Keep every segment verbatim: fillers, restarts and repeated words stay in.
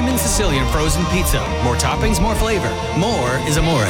Raymond Sicilian frozen pizza. More toppings, more flavor. More is amore.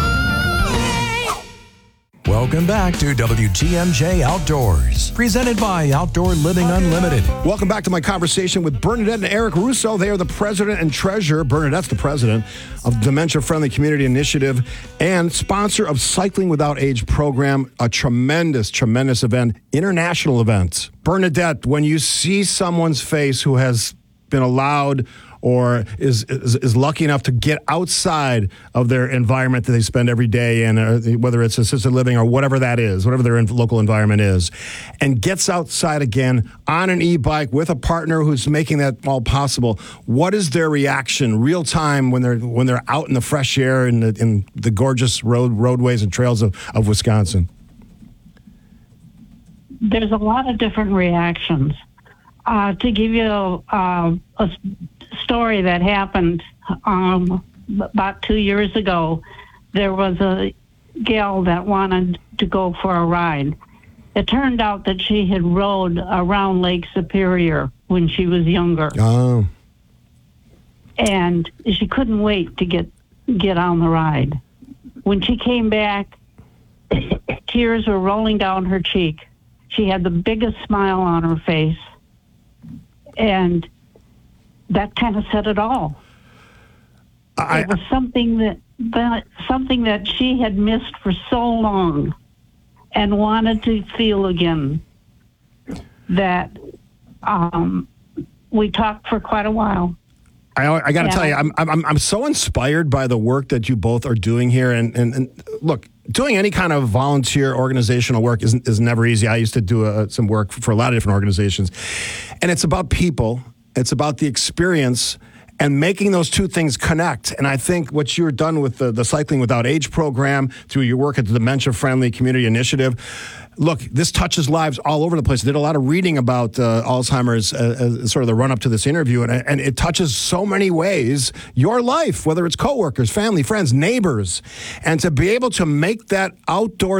Welcome back to W T M J Outdoors, presented by Outdoor Living Unlimited. Welcome back to my conversation with Bernadette and Eric Russo. They are the president and treasurer. Bernadette's the president of Dementia Friendly Community Initiative and sponsor of Cycling Without Age program, a tremendous, tremendous event, international event. Bernadette, when you see someone's face who has been allowed or is, is is lucky enough to get outside of their environment that they spend every day in, or whether it's assisted living or whatever that is, whatever their local environment is, and gets outside again on an e-bike with a partner who's making that all possible, what is their reaction real time when they're when they're out in the fresh air in the, in the gorgeous road roadways and trails of, of Wisconsin? There's a lot of different reactions. Uh, to give you uh, a story that happened um, about two years ago, there was a gal that wanted to go for a ride. It turned out that she had rode around Lake Superior when she was younger. Oh. And she couldn't wait to get, get on the ride. When she came back, tears were rolling down her cheek. She had the biggest smile on her face. And that kind of said it all. I, it was something that, that something that she had missed for so long and wanted to feel again. That um, we talked for quite a while. I, I got to Yeah. tell you, I'm, I'm I'm so inspired by the work that you both are doing here. And, and, and look, doing any kind of volunteer organizational work is, is never easy. I used to do uh, some work for a lot of different organizations. And it's about people. It's about the experience and making those two things connect. And I think what you're done with the, the Cycling Without Age program, through your work at the Dementia Friendly Community Initiative, look, this touches lives all over the place. I did a lot of reading about uh, Alzheimer's uh, as sort of the run-up to this interview, and, and it touches so many ways your life, whether it's coworkers, family, friends, neighbors. And to be able to make that outdoor